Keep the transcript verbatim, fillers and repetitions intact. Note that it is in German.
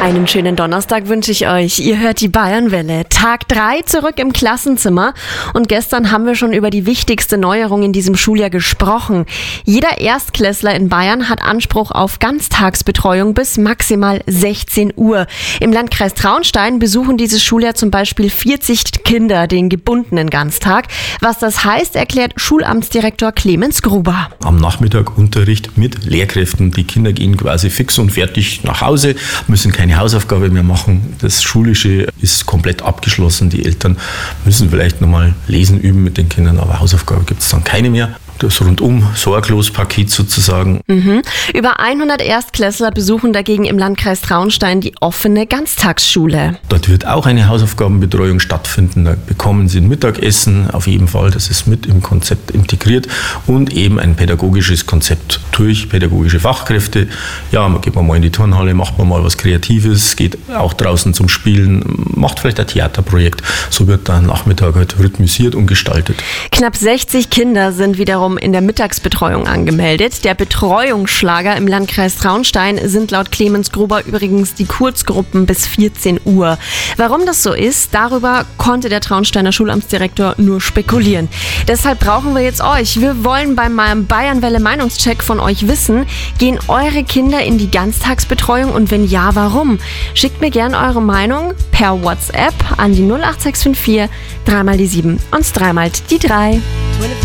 Einen schönen Donnerstag wünsche ich euch. Ihr hört die Bayernwelle. Tag drei zurück im Klassenzimmer. Und gestern haben wir schon über die wichtigste Neuerung in diesem Schuljahr gesprochen. Jeder Erstklässler in Bayern hat Anspruch auf Ganztagsbetreuung bis maximal sechzehn Uhr. Im Landkreis Traunstein besuchen dieses Schuljahr zum Beispiel vierzig Kinder den gebundenen Ganztag. Was das heißt, erklärt Schulamtsdirektor Clemens Gruber. Am Nachmittag Unterricht mit Lehrkräften. Die Kinder gehen quasi fix und fertig nach Hause, müssen keine Hausaufgabe mehr machen. Das Schulische ist komplett abgeschlossen. Die Eltern müssen vielleicht nochmal lesen üben mit den Kindern, aber Hausaufgabe gibt es dann keine mehr. Das rundum sorglos Paket sozusagen. Mhm. Über hundert Erstklässler besuchen dagegen im Landkreis Traunstein die offene Ganztagsschule. Dort wird auch eine Hausaufgabenbetreuung stattfinden. Da bekommen sie ein Mittagessen auf jeden Fall. Das ist mit im Konzept integriert und eben ein pädagogisches Konzept durch pädagogische Fachkräfte. Ja, man geht mal in die Turnhalle, macht man mal was Kreatives, geht auch draußen zum Spielen, macht vielleicht ein Theaterprojekt. So wird der Nachmittag halt rhythmisiert und gestaltet. Knapp sechzig Kinder sind wiederum in der Mittagsbetreuung angemeldet. Der Betreuungsschlager im Landkreis Traunstein sind laut Clemens Gruber übrigens die Kurzgruppen bis vierzehn Uhr. Warum das so ist, darüber konnte der Traunsteiner Schulamtsdirektor nur spekulieren. Deshalb brauchen wir jetzt euch. Wir wollen bei meinem Bayernwelle Meinungscheck von euch wissen, gehen eure Kinder in die Ganztagsbetreuung und wenn ja, warum? Schickt mir gerne eure Meinung per WhatsApp an die null acht sechs fünf vier, dreimal die sieben und dreimal die drei.